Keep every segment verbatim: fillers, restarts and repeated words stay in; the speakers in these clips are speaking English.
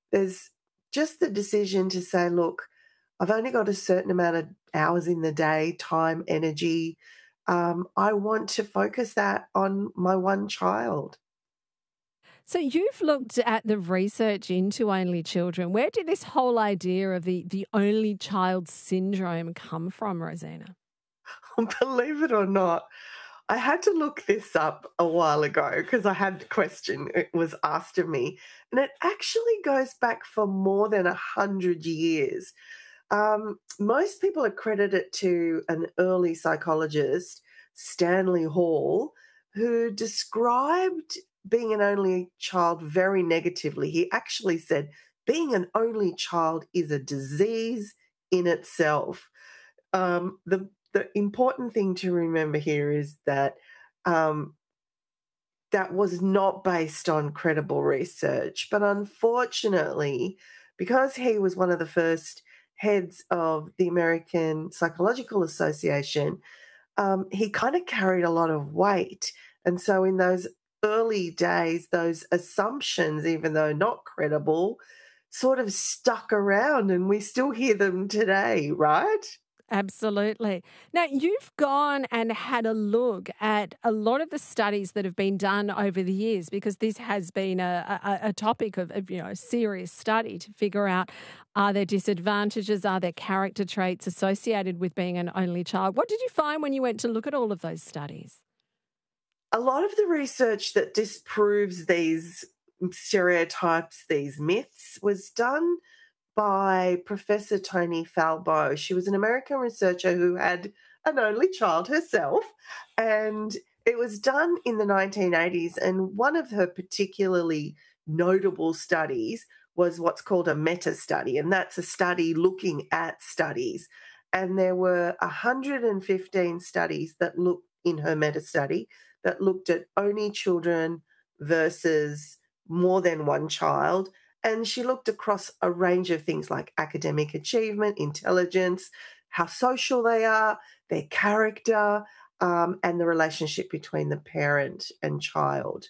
there's just the decision to say, look, I've only got a certain amount of hours in the day, time, energy. Um, I want to focus that on my one child. So you've looked at the research into only children. Where did this whole idea of the, the only child syndrome come from, Rosina? Believe it or not, I had to look this up a while ago because I had the question. It was asked of me. And it actually goes back for more than a hundred years. Um, most people accredit it to an early psychologist, Stanley Hall, who described being an only child very negatively. He actually said being an only child is a disease in itself. Um, the the important thing to remember here is that um, that was not based on credible research. But unfortunately, because he was one of the first heads of the American Psychological Association, um, he kind of carried a lot of weight. And so in those early days, those assumptions, even though not credible, sort of stuck around, and we still hear them today, right? Absolutely. Now, you've gone and had a look at a lot of the studies that have been done over the years, because this has been a, a, a topic of, of, you know, serious study to figure out, are there disadvantages, are there character traits associated with being an only child? What did you find when you went to look at all of those studies? A lot of the research that disproves these stereotypes, these myths, was done by Professor Toni Falbo. She was an American researcher who had an only child herself, and it was done in the nineteen eighties. And one of her particularly notable studies was what's called a meta-study, and that's a study looking at studies. And there were one hundred fifteen studies that looked in her meta-study that looked at only children versus more than one child. And she looked across a range of things like academic achievement, intelligence, how social they are, their character, um, and the relationship between the parent and child.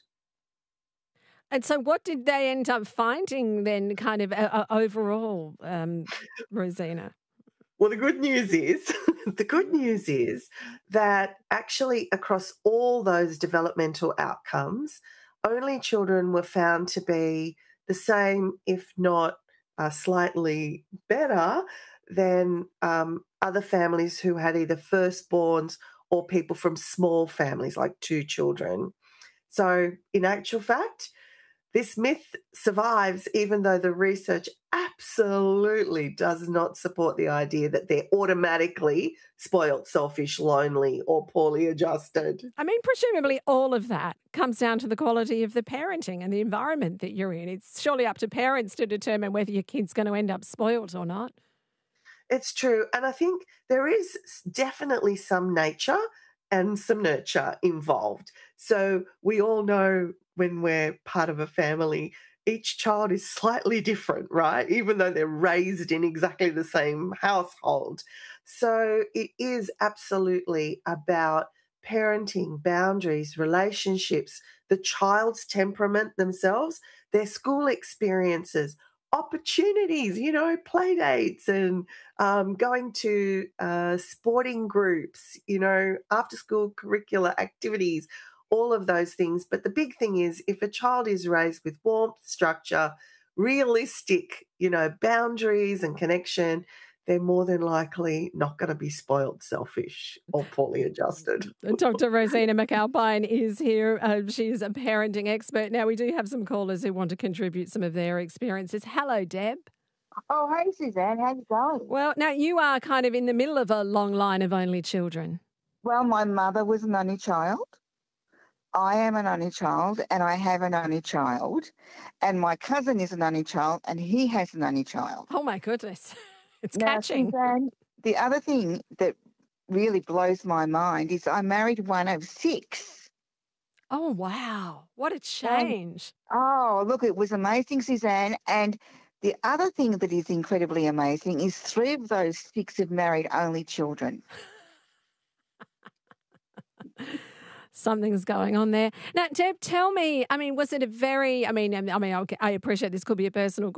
And so what did they end up finding then, kind of uh, uh, overall, um, Rosina? Well, the good news is, the good news is that actually across all those developmental outcomes, only children were found to be the same, if not uh, slightly better than um, other families who had either firstborns or people from small families, like two children. So in actual fact, this myth survives, even though the research absolutely does not support the idea that they're automatically spoilt, selfish, lonely, or poorly adjusted. I mean, presumably all of that comes down to the quality of the parenting and the environment that you're in. It's surely up to parents to determine whether your kid's going to end up spoilt or not. It's true. And I think there is definitely some nature and some nurture involved. So we all know when we're part of a family, each child is slightly different, right? Even though they're raised in exactly the same household. So it is absolutely about parenting, boundaries, relationships, the child's temperament themselves, their school experiences, opportunities, you know, play dates and um, going to uh, sporting groups, you know, after school curricular activities, all of those things. But the big thing is if a child is raised with warmth, structure, realistic, you know, boundaries and connection, they're more than likely not going to be spoiled, selfish, or poorly adjusted. Doctor Rosina McAlpine is here. Uh, she's a parenting expert. Now, we do have some callers who want to contribute some of their experiences. Hello, Deb. Oh, hey, Suzanne. How you going? Well, now you are kind of in the middle of a long line of only children. Well, my mother was an only child. I am an only child, and I have an only child. And my cousin is an only child, and he has an only child. Oh, my goodness. It's now, catching. Suzanne, the other thing that really blows my mind is I married one of six. Oh, wow. What a change. And, oh, look, it was amazing, Suzanne. And the other thing that is incredibly amazing is three of those six have married only children. Something's going on there. Now, Deb, tell me, I mean, was it a very, I mean, I mean, I appreciate this could be a personal